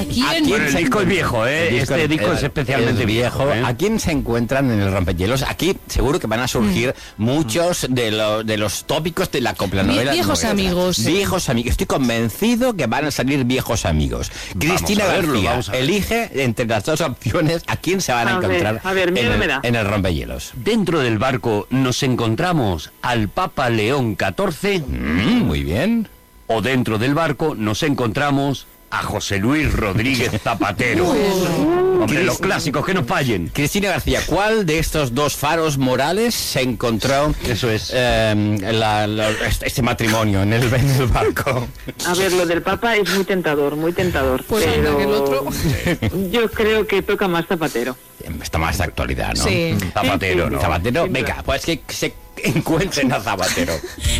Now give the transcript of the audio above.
¿A quién? Bueno, el disco es viejo, ¿eh? Este disco es especialmente viejo, ¿eh? ¿A quién se encuentran en el rompehielos? Aquí seguro que van a surgir muchos de los tópicos de la copla-novela. Viejos amigos. Viejos amigos. Estoy convencido que van a salir viejos amigos. Cristina García elige entre las dos opciones a quién se van a encontrar en el rompehielos. Dentro del barco nos encontramos al Papa León XIV. Muy bien. O dentro del barco nos encontramos a José Luis Rodríguez Zapatero. Hombre, los clásicos, que no fallen. Cristina García, ¿cuál de estos dos faros morales se encontró? Eso es. Este matrimonio en el barco. A ver, lo del Papa es muy tentador, Pues pero que el otro. yo creo que toca más Zapatero. Está más de actualidad, ¿no? Sí. Zapatero, ¿no? Sí, Zapatero, sí, venga, pues que se encuentren a Zapatero.